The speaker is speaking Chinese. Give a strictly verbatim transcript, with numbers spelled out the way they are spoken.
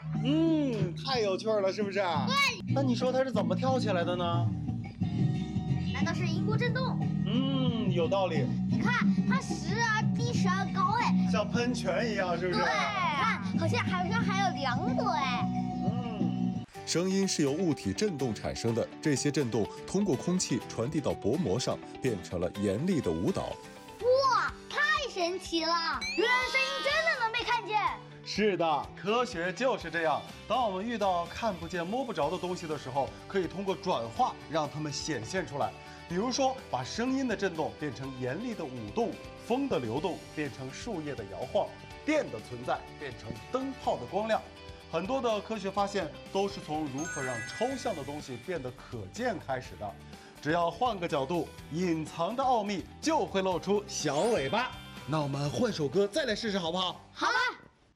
嗯，太有趣了，是不是？对。那你说它是怎么跳起来的呢？ 难道是音波振动？ 嗯，有道理。 你看，它时而低，时而高，哎， 像喷泉一样，是不是？ 对，看，好像好像还有两朵，哎。 嗯。 声音是由物体振动产生的，这些振动通过空气传递到薄膜上，变成了严厉的舞蹈。 哇，太神奇了！原来声音真的能被看见。 是的，科学就是这样。当我们遇到看不见、摸不着的东西的时候，可以通过转化让它们显现出来。比如说，把声音的振动变成严厉的舞动，风的流动变成树叶的摇晃，电的存在变成灯泡的光亮。很多的科学发现都是从如何让抽象的东西变得可见开始的。只要换个角度，隐藏的奥秘就会露出小尾巴。那我们换首歌再来试试好不好？ 好吧。